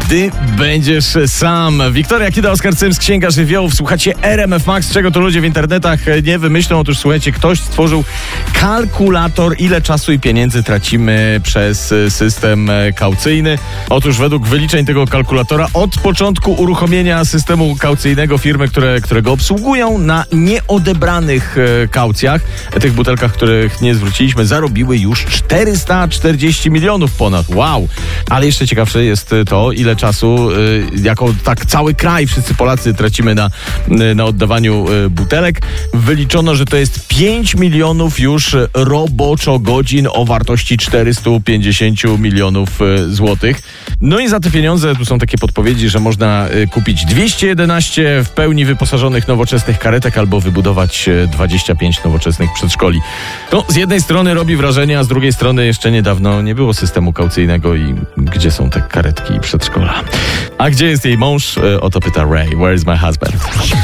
gdy będziesz sam. Wiktoria Kida, Oskar Cyms, Księga Żywiołów. Słuchacie RMF Max, czego to ludzie w internetach nie wymyślą. Otóż słuchajcie, ktoś stworzył kalkulator, ile czasu i pieniędzy tracimy przez system kaucyjny. Otóż według wyliczeń tego kalkulatora od początku uruchomienia systemu kaucyjnego firmy, które go obsługują, na nieodebranych kaucjach, tych butelkach, których nie zwróciliśmy, zarobiły już 440 milionów ponad. Wow! Ale jeszcze ciekawsze jest to, ile czasu jako tak cały kraj, wszyscy Polacy tracimy na oddawaniu butelek. Wyliczono, że to jest 5 milionów już roboczo godzin o wartości 450 milionów złotych. No i za te pieniądze, tu są takie podpowiedzi, że można kupić 211 w pełni wyposażonych nowoczesnych karetek albo wybudować 25 nowoczesnych przedszkoli. No, z jednej strony robi wrażenie, a z drugiej strony jeszcze niedawno nie było systemu kaucyjnego i gdzie są te karetki i przedszkola? A gdzie jest jej mąż? O to pyta Ray. Where is my husband?